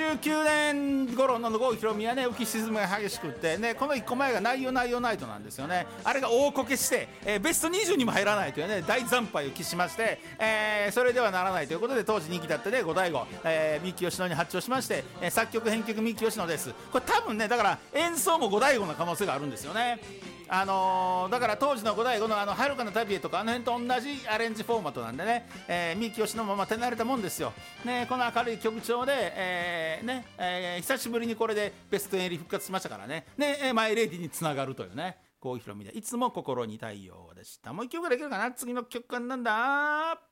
89年頃の郷ひろみはね浮き沈みが激しくってね、この1個前が内容ナイトなんですよね。あれが大こけして、ベスト20にも入らないというね大惨敗を喫しまして、それではならないということで当時人気だったね五醍醐、三木吉野に発注しまして、作曲編曲三木吉野です。これ多分ねだから演奏も五醍醐の可能性があるんですよね。だから当時の五醍醐の遥かな旅へとか辺と同じアレンジフォーマットなんでね、三木吉野もま手慣れたもんですよ、ね、この明るい曲調で、久しぶりにこれでベスト10入り復活しましたからね、マイレディにつながるというね、郷ひろみでいつも心に太陽でした。もう一曲できるかな。次の曲はなんだ。